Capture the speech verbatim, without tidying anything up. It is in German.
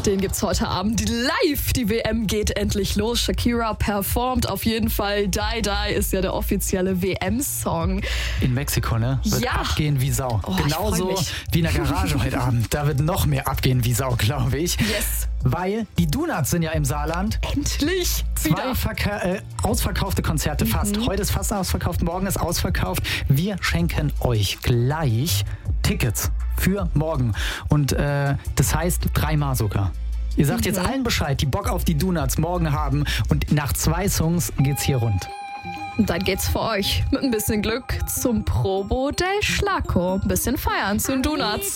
Den gibt's heute Abend live. Die W M geht endlich los. Shakira performt auf jeden Fall. Die Die ist ja der offizielle W M-Song. In Mexiko, ne? Wird Ja. abgehen wie Sau. Oh, ich Genauso freu mich. wie in der Garage heute Abend. Da wird noch mehr abgehen wie Sau, glaube ich. Yes. Weil die Donuts sind ja im Saarland. Endlich Zwei wieder. verka- äh, ausverkaufte Konzerte fast. Heute ist fast ausverkauft, morgen ist ausverkauft. Wir schenken euch gleich Tickets für morgen. Und äh, das heißt dreimal sogar. Ihr sagt jetzt allen Bescheid, die Bock auf die Donuts morgen haben. Und nach zwei Songs geht's hier rund. Und dann geht's für euch mit ein bisschen Glück zum Probo del Schlacko. Ein bisschen feiern zu den Donuts.